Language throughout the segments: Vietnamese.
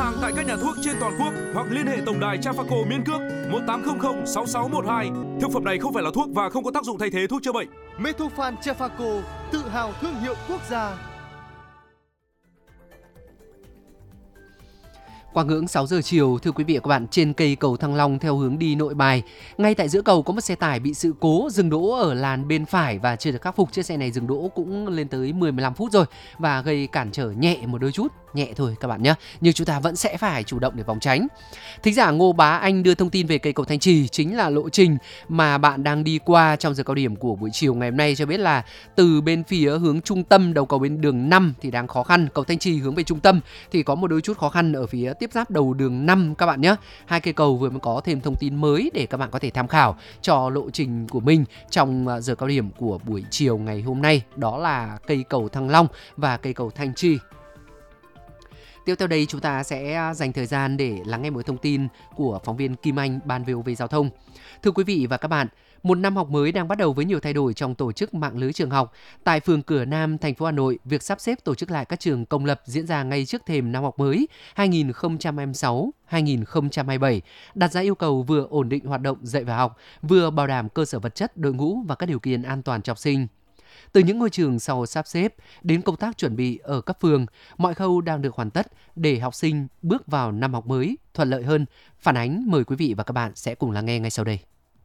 hàng tại các nhà thuốc trên toàn quốc hoặc liên hệ tổng đài Trafaco miễn cước 1800 6612. Thực phẩm này không phải là thuốc và không có tác dụng thay thế thuốc chữa bệnh. Metofan Trafaco, tự hào thương hiệu quốc gia. Qua ngưỡng 6 giờ chiều, thưa quý vị và các bạn, trên cây cầu Thăng Long theo hướng đi Nội Bài, ngay tại giữa cầu có một xe tải bị sự cố dừng đỗ ở làn bên phải và chưa được khắc phục. Chiếc xe này dừng đỗ cũng lên tới 10-15 phút rồi và gây cản trở nhẹ một đôi chút, nhẹ thôi các bạn nhé. Nhưng chúng ta vẫn sẽ phải chủ động để phòng tránh. Thính giả Ngô Bá Anh đưa thông tin về cây cầu Thanh Trì, chính là lộ trình mà bạn đang đi qua trong giờ cao điểm của buổi chiều ngày hôm nay, cho biết là từ bên phía hướng trung tâm đầu cầu bên đường 5 thì đang khó khăn, cầu Thanh Trì hướng về trung tâm thì có một đôi chút khó khăn ở phía tiếp giáp đầu đường 5 các bạn nhé. Hai cây cầu vừa mới có thêm thông tin mới để các bạn có thể tham khảo cho lộ trình của mình trong giờ cao điểm của buổi chiều ngày hôm nay, đó là cây cầu Thăng Long và cây cầu Thanh Trì. Tiếp theo đây chúng ta sẽ dành thời gian để lắng nghe một thông tin của phóng viên Kim Anh, Ban VOV Giao thông. Thưa quý vị và các bạn, một năm học mới đang bắt đầu với nhiều thay đổi trong tổ chức mạng lưới trường học. Tại phường Cửa Nam, thành phố Hà Nội, việc sắp xếp tổ chức lại các trường công lập diễn ra ngay trước thềm năm học mới 2026-2027, đặt ra yêu cầu vừa ổn định hoạt động dạy và học, vừa bảo đảm cơ sở vật chất, đội ngũ và các điều kiện an toàn cho học sinh. Từ những ngôi trường sau sắp xếp đến công tác chuẩn bị ở các phường, mọi khâu đang được hoàn tất để học sinh bước vào năm học mới thuận lợi hơn. Phản ánh mời quý vị và các bạn sẽ cùng lắng nghe ngay sau đây.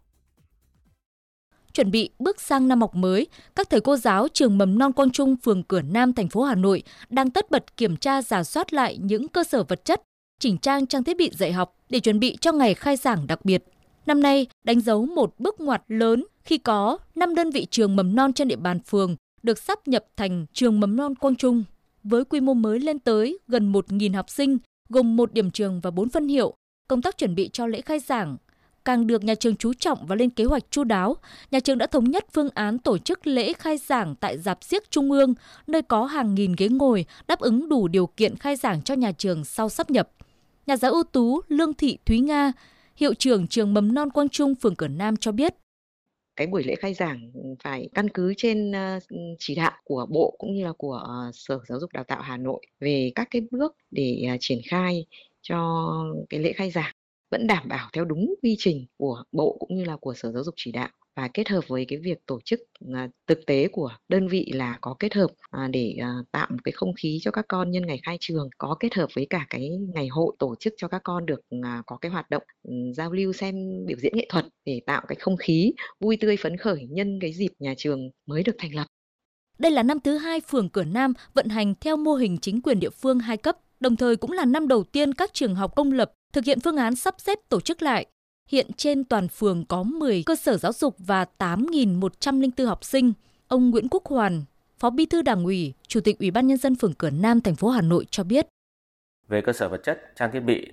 Chuẩn bị bước sang năm học mới, các thầy cô giáo trường mầm non Quang Trung, phường Cửa Nam, thành phố Hà Nội đang tất bật kiểm tra rà soát lại những cơ sở vật chất, chỉnh trang trang thiết bị dạy học để chuẩn bị cho ngày khai giảng đặc biệt. Năm nay đánh dấu một bước ngoặt lớn khi có 5 đơn vị trường mầm non trên địa bàn phường được sáp nhập thành trường mầm non Quang Trung. Với quy mô mới lên tới gần 1.000 học sinh, gồm 1 điểm trường và 4 phân hiệu, công tác chuẩn bị cho lễ khai giảng càng được nhà trường chú trọng và lên kế hoạch chu đáo. Nhà trường đã thống nhất phương án tổ chức lễ khai giảng tại rạp xiếc Trung ương, nơi có hàng nghìn ghế ngồi, đáp ứng đủ điều kiện khai giảng cho nhà trường sau sáp nhập. Nhà giáo ưu tú Lương Thị Thúy Nga, hiệu trưởng trường mầm non Quang Trung, phường Cửa Nam cho biết. Cái buổi lễ khai giảng phải căn cứ trên chỉ đạo của Bộ cũng như là của Sở Giáo dục Đào tạo Hà Nội về các cái bước để triển khai cho cái lễ khai giảng, vẫn đảm bảo theo đúng quy trình của Bộ cũng như là của Sở Giáo dục chỉ đạo, và kết hợp với cái việc tổ chức thực tế của đơn vị là có kết hợp để tạo một cái không khí cho các con nhân ngày khai trường, có kết hợp với cả cái ngày hội tổ chức cho các con được có cái hoạt động giao lưu xem biểu diễn nghệ thuật để tạo cái không khí vui tươi phấn khởi nhân cái dịp nhà trường mới được thành lập. Đây là năm thứ 2 phường Cửa Nam vận hành theo mô hình chính quyền địa phương 2 cấp, đồng thời cũng là năm đầu tiên các trường học công lập thực hiện phương án sắp xếp tổ chức lại. Hiện trên toàn phường có 10 cơ sở giáo dục và 8.104 học sinh. Ông Nguyễn Quốc Hoàn, Phó Bí thư Đảng ủy, Chủ tịch Ủy ban Nhân dân phường Cửa Nam, thành phố Hà Nội cho biết. Về cơ sở vật chất, trang thiết bị